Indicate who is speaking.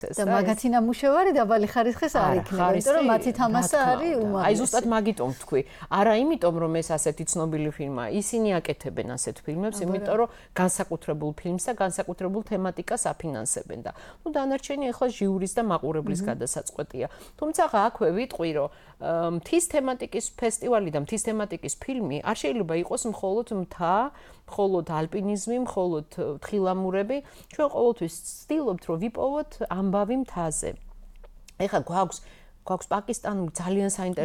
Speaker 1: და მაგათი ნამუშევარი დაბალი ხარისხის არ იქნება, იმიტომ რომ მათი თამასა არის უმაღლესი.
Speaker 2: აი ზუსტად მაგიტომ ვთქვი, არა იმიტომ რომ ეს ასეთი ცნობილი ფილმია, ისინი აკეთებენ ასეთ ფილმებს, იმიტომ რომ განსაკუთრებულ ფილმს და განსაკუთრებულ თემატიკას აფინანსებენ და დანარჩენი ახლა ჟიურის და მაყურებლის გადასაწყვეტია. თუმცა აქვე ვიტყვი, რომ მთის თემატიკის ფესტივალი და მთის თემატიკის ფილმი არ შეიძლება იყოს მხოლოდ მთა, მხოლოდ ალპინიზმი, მხოლოდ თხილამურები. ჩვენ ყოველთვის ვცდილობთ, რომ ვიპოვოთ ამბავი მთაზე. ეხლა გვაქვს პაკისტანული ძალიან საინტერესო